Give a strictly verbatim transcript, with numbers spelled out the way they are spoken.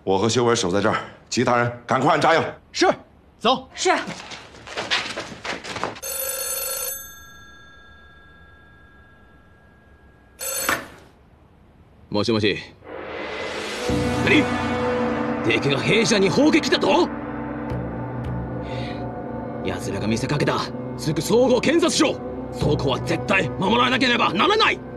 我和修文守在这儿，其他人赶快按扎营。 是，走。 是。 もしもし。何？敵が弊社に砲撃だと？奴らが見せかけた。すぐ総合検察しろ。そこは絶対守らなければならない。